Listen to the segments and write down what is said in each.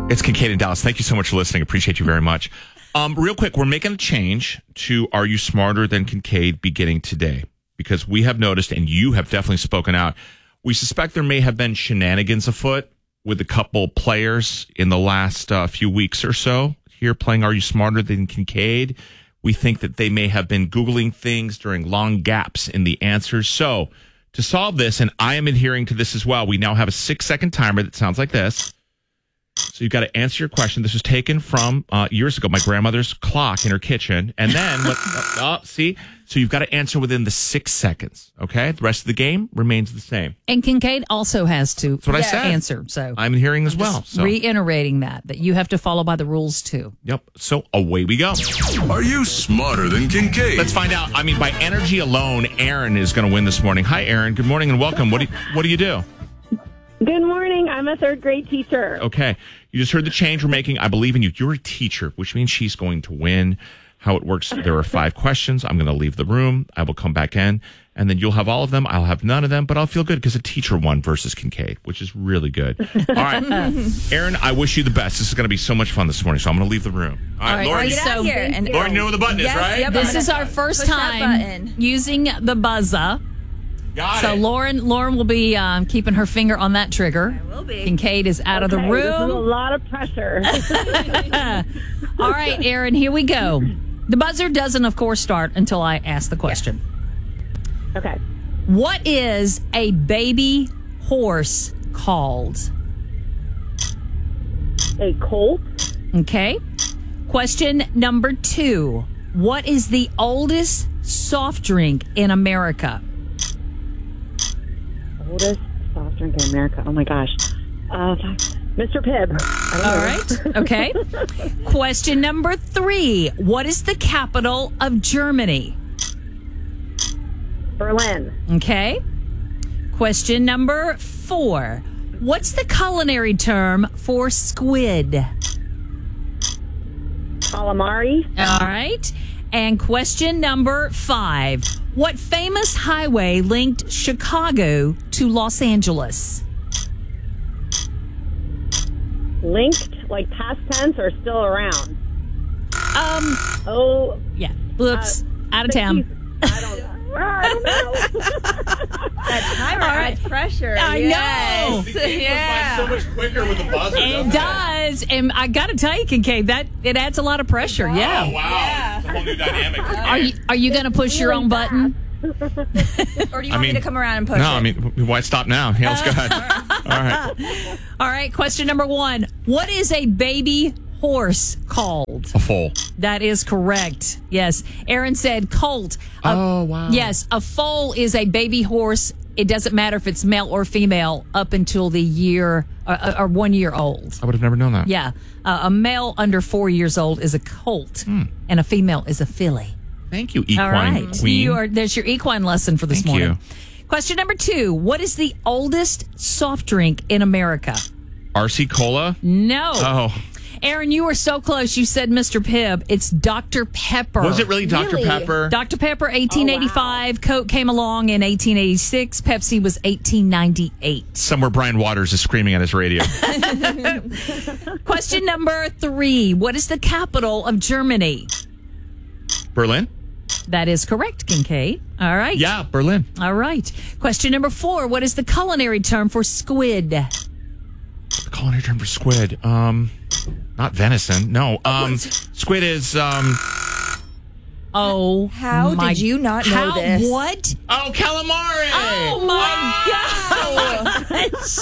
It's Kincaid in Dallas. Thank you so much for listening. Appreciate you very much. Real quick, we're making a change to Are You Smarter Than Kincaid beginning today, because we have noticed, and you have definitely spoken out, we suspect there may have been shenanigans afoot with a couple players in the last few weeks or so here playing Are You Smarter Than Kincaid. We think that they may have been Googling things during long gaps in the answers. So to solve this, and I am adhering to this as well, we now have a 6-second timer that sounds like this. So you've got to answer your question. This was taken from years ago, my grandmother's clock in her kitchen. And then, see? So you've got to answer within the 6 seconds, okay? The rest of the game remains the same. And Kincaid also has to That's what I said. answer. So I'm hearing as well. So. Reiterating that you have to follow by the rules too. Yep. So away we go. Are you smarter than Kincaid? Let's find out. I mean, by energy alone, Aaron is going to win this morning. Hi, Aaron. Good morning and welcome. What do you do? Good morning. I'm a third grade teacher. Okay. You just heard the change we're making. I believe in you. You're a teacher, which means she's going to win. How it works, there are 5 questions. I'm going to leave the room. I will come back in, and then you'll have all of them. I'll have none of them, but I'll feel good because a teacher won versus Kincaid, which is really good. All right. Aaron, I wish you the best. This is going to be so much fun this morning, so I'm going to leave the room. All right, Lauren, Get out here. And Lauren, you know what the button is, right? Yep, This is our first time using the buzzer. Got So it. Lauren will be keeping her finger on that trigger. I will be. Kincaid is out of the This is a room. lot of pressure. All right, Aaron, here we go. The buzzer doesn't, of course, start until I ask the question. Okay. What is a baby horse called? A colt. Okay. Question number 2. What is the oldest soft drink in America? Oldest soft drink in America. Oh, my gosh. Mr. Pibb. All right. Okay. Question number 3. What is the capital of Germany? Berlin. Okay. Question number 4. What's the culinary term for squid? Calamari. All right. And question number 5. What famous highway linked Chicago to Los Angeles? Linked, like past tense or still around? Yeah. Whoops. Out of town. I don't know. That timer adds pressure. I know. Yeah. So much quicker with the buzzer. It does. And I got to tell you, Kincaid, that it adds a lot of pressure. Yeah. Oh, wow. It's a whole new dynamic. Are you going to push your own button? Or do you want me to come around and push No, it? I mean, why stop now? Yeah, let's go ahead. All right. All right. Question number 1. What is a baby horse called? A foal. That is correct. Yes. Aaron said colt. Oh, wow. Yes. A foal is a baby horse. It doesn't matter if it's male or female up until the year or 1 year old. I would have never known that. Yeah. A male under 4 years old is a colt, and a female is a filly. Thank you, equine All right. queen. There's your equine lesson for this Thank morning. you. Question number 2. What is the oldest soft drink in America? RC Cola? No. Oh. Aaron, you were so close. You said Mr. Pibb. It's Dr. Pepper. Was it really Dr. Really? Pepper? Dr. Pepper, 1885. Coke came along in 1886. Pepsi was 1898. Somewhere Brian Waters is screaming at his radio. Question number 3. What is the capital of Germany? Berlin? That is correct, Kincaid. All right. Yeah, Berlin. All right. Question number 4. What is the culinary term for squid? The culinary term for squid. Not venison. No. Squid is, Oh. How my- did you not know this? What? Oh, calamari! Oh, my gosh.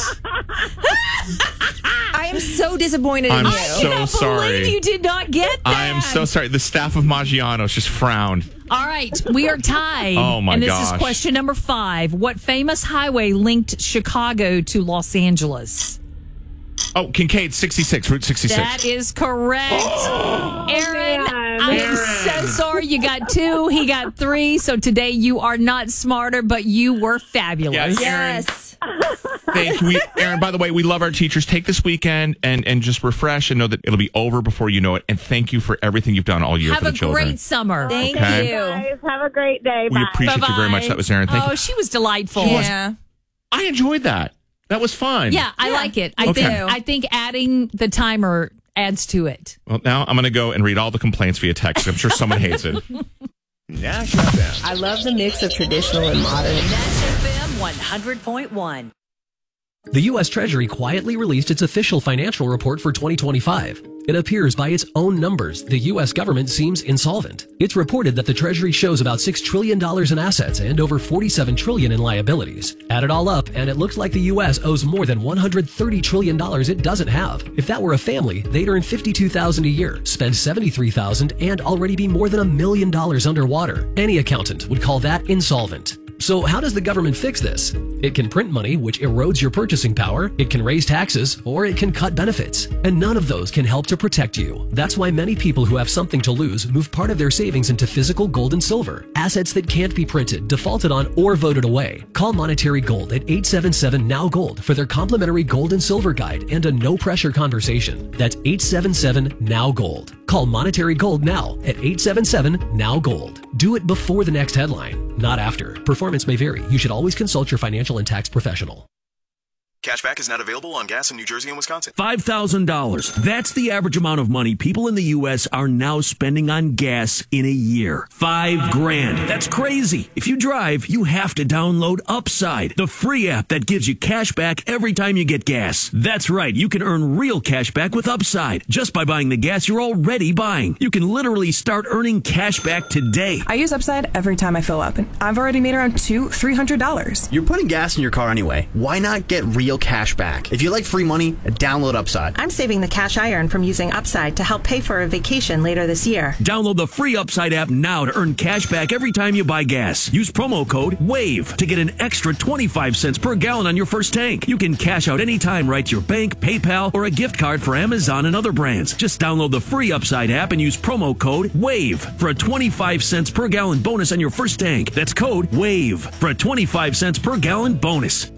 I am so disappointed in I'm you. so Cannot sorry. believe you did not get that. I am so sorry. The staff of Maggiano's just frowned. All right, we are tied. Oh, my And this gosh. is question number 5. What famous highway linked Chicago to Los Angeles? Oh, Kincaid, 66, Route 66. That is correct. Aaron, man. I am so sorry. You got 2. He got 3. So today you are not smarter, but you were fabulous. Aaron, Yes. thank you. Aaron, by the way, we love our teachers. Take this weekend and just refresh and know that it'll be over before you know it. And thank you for everything you've done all year Have for the a children. great summer. Thank Okay. you. Guys, have a great day. We Bye. appreciate you very much. That was Aaron. Thank Oh, you. she was delightful. Yeah. I enjoyed that. That was fun. Yeah, I like it. I think adding the timer adds to it. Well, now I'm going to go and read all the complaints via text. I'm sure someone hates it. Nash FM. I love the mix of traditional and modern. Nash FM 100.1. The U.S. Treasury quietly released its official financial report for 2025. It appears by its own numbers the U.S. government seems insolvent. It's reported that the Treasury shows about $6 trillion in assets and over $47 trillion in liabilities. Add it all up, and it looks like the U.S. owes more than $130 trillion it doesn't have. If that were a family, they'd earn $52,000 a year, spend $73,000, and already be more than $1 million underwater. Any accountant would call that insolvent. So how does the government fix this? It can print money, which erodes your purchasing power, it can raise taxes, or it can cut benefits. And none of those can help to protect you. That's why many people who have something to lose move part of their savings into physical gold and silver, assets that can't be printed, defaulted on, or voted away. Call Monetary Gold at 877-NOW-GOLD for their complimentary gold and silver guide and a no-pressure conversation. That's 877-NOW-GOLD. Call Monetary Gold now at 877-NOW-GOLD. Do it before the next headline, not after. Performance may vary. You should always consult your financial and tax professional. Cashback is not available on gas in New Jersey and Wisconsin. $5,000. That's the average amount of money people in the U.S. are now spending on gas in a year. $5,000. That's crazy. If you drive, you have to download Upside, the free app that gives you cash back every time you get gas. That's right. You can earn real cash back with Upside just by buying the gas you're already buying. You can literally start earning cash back today. I use Upside every time I fill up, and I've already made around $300. You're putting gas in your car anyway. Why not get real cash back? If you like free money, download Upside. I'm saving the cash I earn from using Upside to help pay for a vacation later this year. Download the free Upside app now to earn cash back every time you buy gas. Use promo code WAVE to get an extra 25 cents per gallon on your first tank. You can cash out anytime right to your bank, PayPal, or a gift card for Amazon and other brands. Just download the free Upside app and use promo code WAVE for a 25 cents per gallon bonus on your first tank. That's code WAVE for a 25 cents per gallon bonus.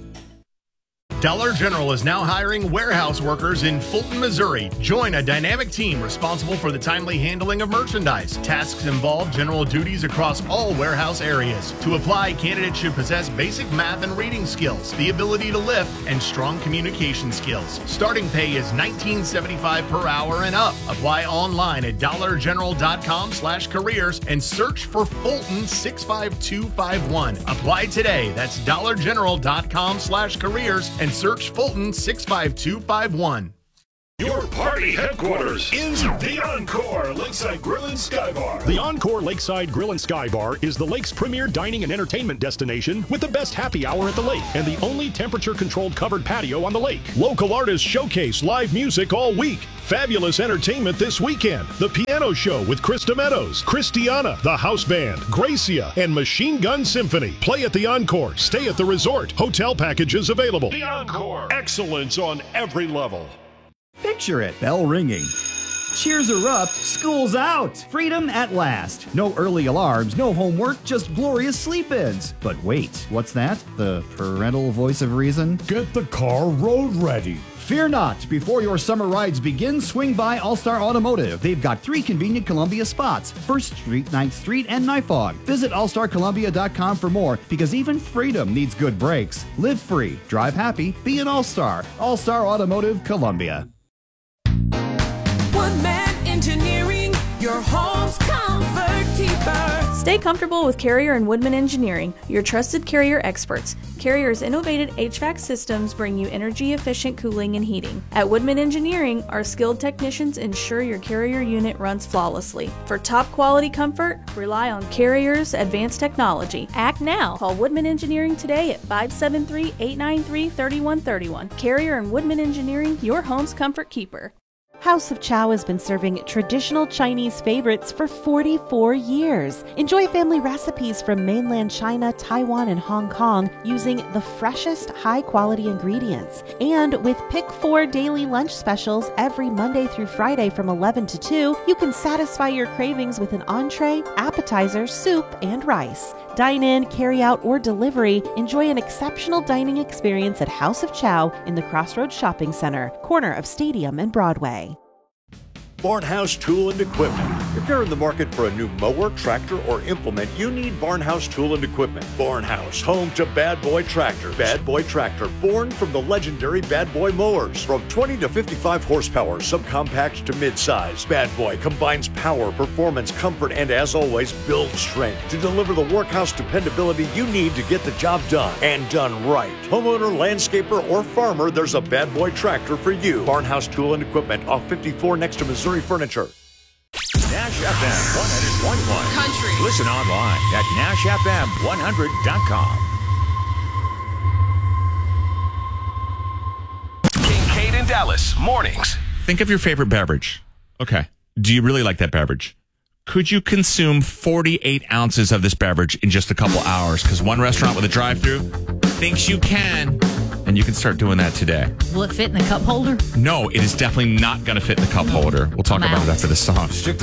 Dollar General is now hiring warehouse workers in Fulton, Missouri. Join a dynamic team responsible for the timely handling of merchandise. Tasks involve general duties across all warehouse areas. To apply, candidates should possess basic math and reading skills, the ability to lift, and strong communication skills. Starting pay is $19.75 per hour and up. Apply online at dollargeneral.com/careers and search for Fulton 65251. Apply today. That's dollargeneral.com/careers and search Fulton 65251. Your party headquarters is the Encore Lakeside Grill and Sky Bar. The Encore Lakeside Grill and Sky Bar is the lake's premier dining and entertainment destination with the best happy hour at the lake and the only temperature-controlled covered patio on the lake. Local artists showcase live music all week. Fabulous entertainment this weekend. The Piano Show with Krista Meadows, Christiana, the House Band, Gracia, and Machine Gun Symphony. Play at the Encore. Stay at the resort. Hotel packages available. The Encore. Excellence on every level. Picture it, bell ringing. Cheers erupt, school's out. Freedom at last. No early alarms, no homework, just glorious sleep-ins. But wait, what's that? The parental voice of reason? Get the car road ready. Fear not. Before your summer rides begin, swing by All-Star Automotive. They've got 3 convenient Columbia spots, 1st Street, 9th Street, and Nifog. Visit allstarcolumbia.com for more, because even freedom needs good brakes. Live free, drive happy, be an All-Star. All-Star Automotive, Columbia. One Man Engineering, your home's comfort keeper. Stay comfortable with Carrier and Woodman Engineering, your trusted Carrier experts. Carrier's innovative HVAC systems bring you energy-efficient cooling and heating. At Woodman Engineering, our skilled technicians ensure your Carrier unit runs flawlessly. For top-quality comfort, rely on Carrier's advanced technology. Act now. Call Woodman Engineering today at 573-893-3131. Carrier and Woodman Engineering, your home's comfort keeper. House of Chow has been serving traditional Chinese favorites for 44 years. Enjoy family recipes from mainland China, Taiwan, and Hong Kong using the freshest, high-quality ingredients. And with Pick 4 daily lunch specials every Monday through Friday from 11 to 2, you can satisfy your cravings with an entree, appetizer, soup, and rice. Dine in, carry out, or delivery. Enjoy an exceptional dining experience at House of Chow in the Crossroads Shopping Center, corner of Stadium and Broadway. Barnhouse Tool and Equipment. If you're in the market for a new mower, tractor, or implement, you need Barnhouse Tool and Equipment. Barnhouse, home to Bad Boy Tractor. Bad Boy Tractor, born from the legendary Bad Boy mowers. From 20 to 55 horsepower, subcompact to midsize, Bad Boy combines power, performance, comfort, and as always, build strength to deliver the workhouse dependability you need to get the job done, and done right. Homeowner, landscaper, or farmer, there's a Bad Boy Tractor for you. Barnhouse Tool and Equipment off 54 next to Missouri Furniture. Nash FM 100.1. Country. Listen online at NashFM100.com. Kincaid and Dallas, mornings. Think of your favorite beverage. Okay. Do you really like that beverage? Could you consume 48 ounces of this beverage in just a couple hours? Because one restaurant with a drive-thru thinks you can. And you can start doing that today. Will it fit in the cup holder? No, it is definitely not going to fit in the cup holder. We'll talk about it after this song.